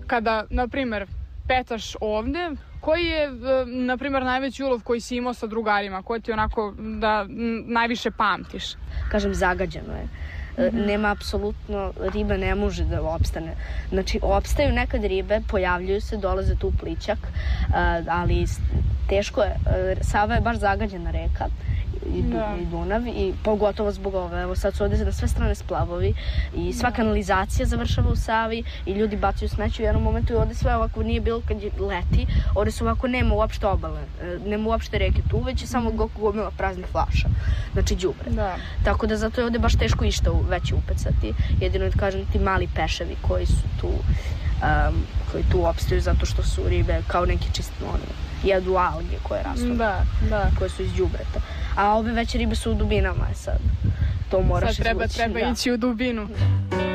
kada, na primer, petaš ovde, koji je, na primer, najveći ulov koji si imao sa drugarima, koji ti onako da najviše pamtiš? Kažem, zagađeno je. Nema apsolutno, riba ne može da opstane. Znači, opstaju nekad ribe, pojavljuju se, dolaze tu plićak, ali teško je. Sava je baš zagađena reka i Dunav, i pogotovo zbog ove. Evo sad su ovde na sve strane splavovi i sva kanalizacija završava u Savi i ljudi bacaju smeće u jednom momentu i ovde sve ovako nije bilo kad je leti, ovde su ovako, nema uopšte obale, nema uopšte reke tu, već je samo gomila praznih flaša, znači đubre. Tako da zato je ovde baš teško išta veće upecati. Jedino je, kažem, ti mali peševi koji su tu, koji tu opstaju zato što su ribe kao neki jedu alge koje rastu, koje su iz đubreta. A ove veće ribe su u dubinama sad. To moraš sad treba ići u dubinu.